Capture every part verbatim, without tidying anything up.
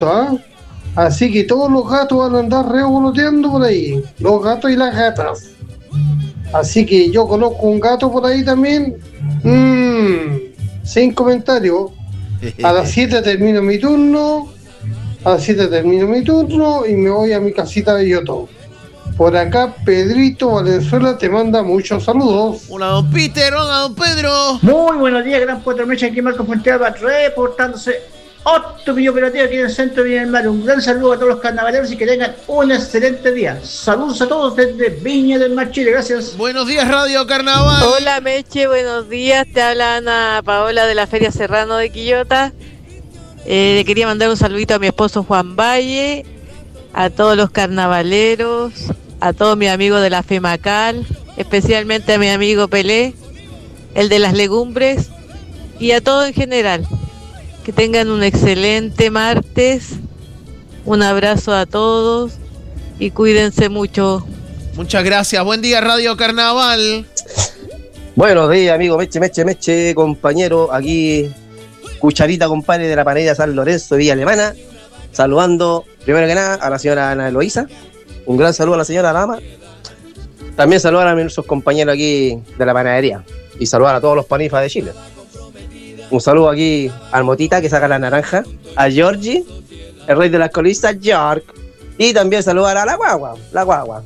¿ah? Así que todos los gatos van a andar revoloteando por ahí, los gatos y las gatas. Así que yo conozco un gato por ahí también, mmm, sin comentario. A las siete termino mi turno, a las siete termino mi turno y me voy a mi casita de Yoto. Por acá, Pedrito Valenzuela te manda muchos saludos. Hola, don Peter, hola, don Pedro. Muy buenos días, gran Cuatro Mechas, aquí Marco Fuentealba, reportándose óptimo operativo aquí en el centro de Viña del Mar. Un gran saludo a todos los carnavaleros y que tengan un excelente día. Saludos a todos desde Viña del Mar, Chile, gracias. Buenos días, Radio Carnaval. Hola, Meche, buenos días. Te habla Ana Paola de la Feria Serrano de Quillota. Eh, le quería mandar un saludito a mi esposo Juan Valle, a todos los carnavaleros, a todos mis amigos de la FEMACAL, especialmente a mi amigo Pelé, el de las legumbres, y a todo en general. Que tengan un excelente martes, un abrazo a todos y cuídense mucho. Muchas gracias, buen día Radio Carnaval. Buenos días, amigo Meche, Meche, Meche, compañero, aquí Cucharita, compadre de la panadería San Lorenzo de Villa Alemana, saludando primero que nada a la señora Ana Eloísa, un gran saludo a la señora Dama, también saludar a nuestros compañeros aquí de la panadería y saludar a todos los panifas de Chile. Un saludo aquí al Motita que saca la naranja, a Georgie, el rey de las colistas, York, y también saludar a la guagua, la guagua,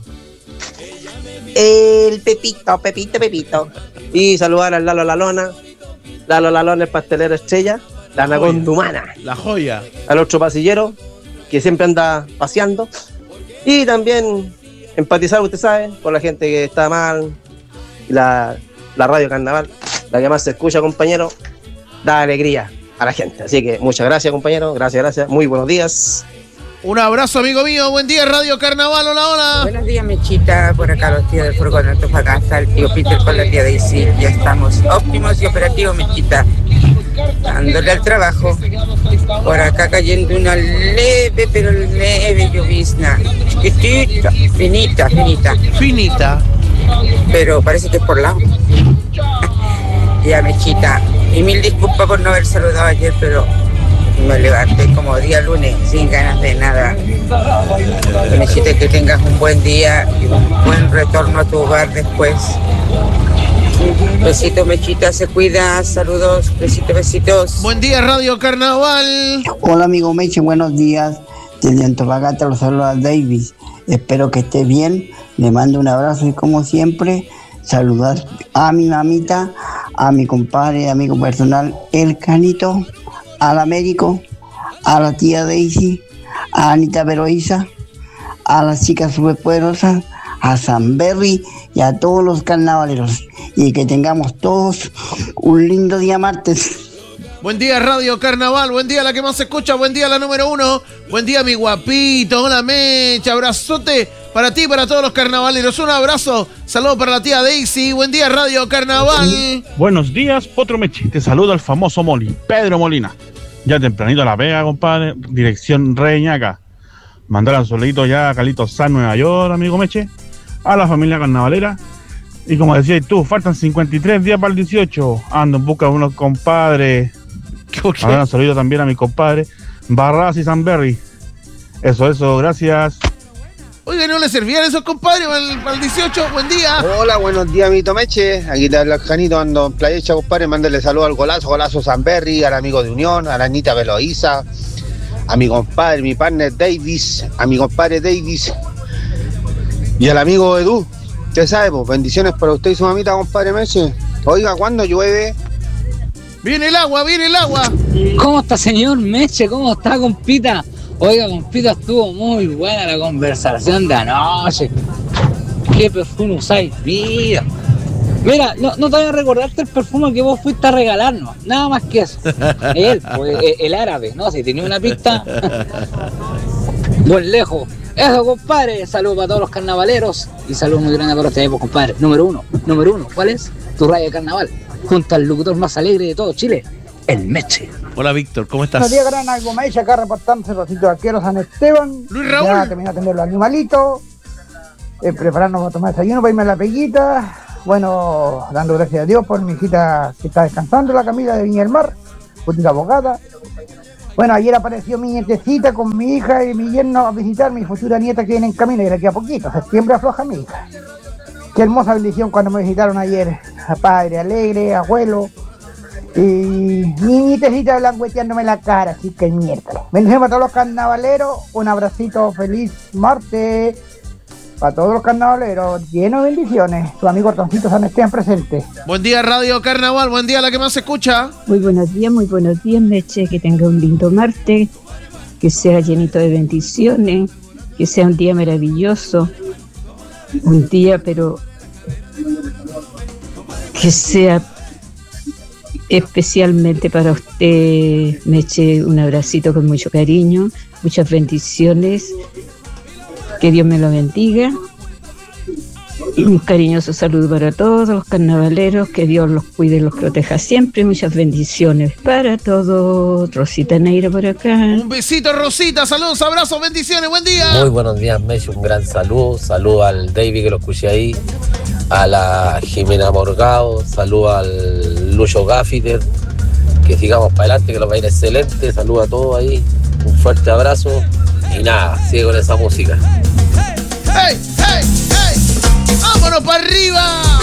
el Pepito, Pepito, Pepito, y saludar al Lalo Lalona, Lalo Lalona, el pastelero estrella, la anaconda humana, la joya, al otro pasillero que siempre anda paseando, y también empatizar, usted sabe, con la gente que está mal, la, la Radio Carnaval, la que más se escucha, compañero, da alegría a la gente. Así que muchas gracias, compañero. Gracias, gracias. Muy buenos días. Un abrazo, amigo mío. Buen día, Radio Carnaval. Hola, hola. Buenos días, Mechita. Por acá los tíos del furgón de Antofagasta, el tío Peter con la tía Daisy. Ya estamos óptimos y operativos, Mechita. Dándole al trabajo. Por acá cayendo una leve, pero leve llovizna. Chiquitita, finita, finita. Finita. Pero parece que es por lado. Ya, Mechita. Y mil disculpas por no haber saludado ayer, pero me levanté como día lunes sin ganas de nada. Mechita, que tengas un buen día y un buen retorno a tu hogar después. Besito, Mechita, se cuida. Saludos, besitos, besitos. Buen día, Radio Carnaval. Hola, amigo Meche, buenos días. Desde Antofagasta los saluda Davis. Espero que esté bien. Le mando un abrazo y como siempre, saludar a mi mamita, a mi compadre, amigo personal, el Canito, al Américo, a la tía Daisy, a Anita Veroiza, a las chicas superpoderosas, a San Berry y a todos los carnavaleros. Y que tengamos todos un lindo día martes. Buen día, Radio Carnaval. Buen día, la que más se escucha. Buen día, la número uno. Buen día, mi guapito. Hola, Mecha. Abrazote para ti y para todos los carnavaleros. Un abrazo. Saludos para la tía Daisy. Buen día, Radio Carnaval. Buenos días, Potro Mechi. Te saluda el famoso Moli, Pedro Molina. Ya tempranito a La Vega, compadre. Dirección Reñaca. Mandar un solito ya a Calito San, Nueva York, amigo Meche. A la familia carnavalera. Y como decías tú, faltan cincuenta y tres días para el dieciocho. Ando en busca de unos compadres. Ahora un saludo también a mi compadre Barras y Sanberry. Eso, eso, gracias. Oiga, ¿no le servían esos compadres para el, para el dieciocho? Buen día. Hola, buenos días, mi Tomeche. Aquí te habla el Janito, ando en Playa Hecha, compadre. Mándale saludos al golazo, golazo Sanberry, al amigo de Unión, a la Anita Veloiza, a mi compadre, mi partner Davis, a mi compadre Davis y al amigo Edu. Usted sabe, pues, bendiciones para usted y su mamita, compadre Meche. Oiga, ¿cuándo llueve? Viene el agua, viene el agua. ¿Cómo está, señor Meche? ¿Cómo está, compita? Oiga, compita, estuvo muy buena la conversación de anoche. ¿Qué perfume usáis? Mira, mira, no, no te voy a recordarte el perfume que vos fuiste a regalarnos. Nada más que eso. Él, pues, el, el árabe, ¿no? Si tenía una pista. Buen lejos. Eso, compadre. Saludos para todos los carnavaleros. Y saludos muy grandes para ustedes, compadre. Número uno. Número uno. ¿Cuál es? Tu radio de carnaval. Junto al locutor más alegre de todo Chile, el Meche. Hola, Víctor, ¿cómo estás? Buenos días, gran algo Meche, acá reportándose el rosito de arquero San Esteban. Luis Raúl. Ya terminé de atender los animalitos. Eh, prepararnos para tomar desayuno, para irme a la peguita. Bueno, dando gracias a Dios por mi hijita que está descansando en la camilla de Viña del Mar. Putica abogada. Bueno, ayer apareció mi nietecita con mi hija y mi yerno a visitar mi futura nieta que viene en camino y de aquí a poquito, septiembre afloja mi hija. Qué hermosa bendición cuando me visitaron ayer, a padre alegre, abuelo, y mi nietecita blancueteándome la cara, así que miércoles. Bendiciones para todos los carnavaleros, un abracito, feliz martes. Para todos los carnavaleros, lleno de bendiciones. Su amigo Ortoncito San Esteban presente. Buen día, Radio Carnaval. Buen día, la que más se escucha. Muy buenos días, muy buenos días, Meche. Que tenga un lindo martes, que sea llenito de bendiciones, que sea un día maravilloso. Un día, pero que sea especialmente para usted, Meche. Un abracito con mucho cariño, muchas bendiciones. Que Dios me lo bendiga. Y un cariñoso saludo para todos los carnavaleros. Que Dios los cuide y los proteja siempre. Muchas bendiciones para todos. Rosita Neira por acá. Un besito, Rosita. Saludos, abrazos, bendiciones. Buen día. Muy buenos días, Messi. Un gran saludo. Saludo al David que lo escuché ahí. A la Jimena Morgado. Saludo al Lucho Gaffiter. Que sigamos para adelante, que lo va a ir excelente. Saludo a todos ahí. Un fuerte abrazo. Y nada, sigue con esa música. ¡Hey, hey, hey! ¡Vámonos para arriba!